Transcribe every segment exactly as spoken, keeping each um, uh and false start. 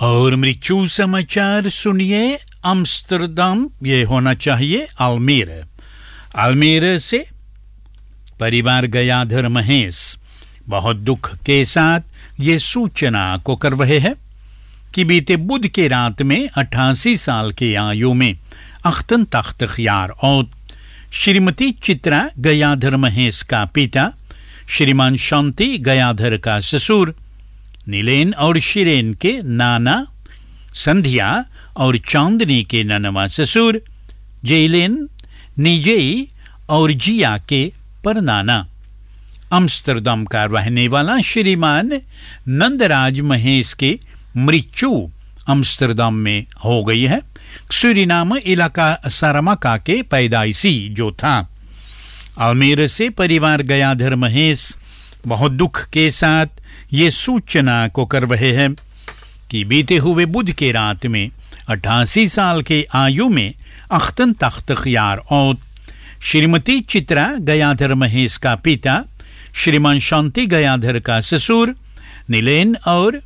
और मृत्यु समाचार सुनिए अम्स्टरडम, ये होना चाहिए अल्मीर। अल्मीर से परिवार गयाधर महेश बहुत दुख के साथ ये सूचना को कर रहे हैं कि बीते बुध के रात में अट्ठासी साल की आयु में अख्तन तख्त ख्यार और श्रीमती चित्रा गयाधर महेश का पिता, श्रीमान शांति गयाधर का ससुर, नीलेन और शिरेन के नाना, संध्या और चांदनी के ननवा ससुर, जेलेन, निजेई और जिया के परनाना। अम्स्टरडम का रहने वाला श्रीमान नंदराज महेश के मृत्यु अम्स्टरडम में हो गई है। सूरीनाम इलाका सारामाका के पैदाइशी जो था। अल्मीर से परिवार गयाधर महेश बहुत दुख के साथ ये सूचना को कर रहे हैं कि बीते हुए बुध के रात में अट्ठासी साल के आयु में अख्तन तख्त ख्यार और श्रीमती चित्रा गयाधर महेश का पिता, श्रीमान शांति गयाधर का ससुर, नीलेन और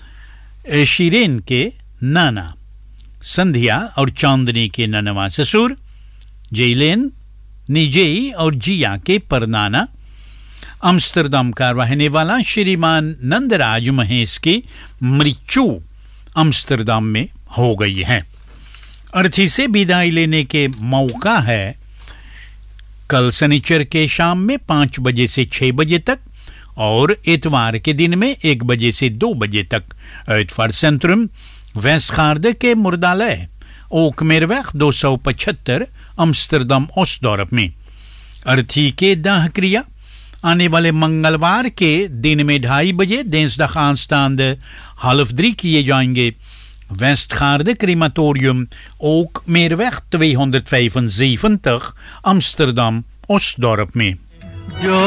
शिरेन के नाना, संध्या और चांदनी के ननवा ससुर, जेलेन, निजेई और जिया के परनाना। अम्स्टरडम का रहने वाला श्रीमान नंदराज महेश की मृत्यु अम्स्टरडम में हो गई है। अर्थी से विदाई लेने के मौका है कल शनिचर के शाम में पाँच बजे से छह बजे तक और इतवार के दिन में एक बजे से दो बजे तक एटफार सेंट्रम वेस्टगार्ड के मुर्दालय ओकमेरवेग दो सौ पचहत्तर अम्स्टरडम ओस्टडोर्प में। अर्थी के दाह क्रिया आने वाले मंगलवार के दिन में ढाई बजे दिnsdagavond half drie किए जाएंगे वेस्टगार्ड क्रीमाtorium ओकमेरवेग tweehonderdvijfenzeventig अम्स्टरडम ओस्टडोर्प में।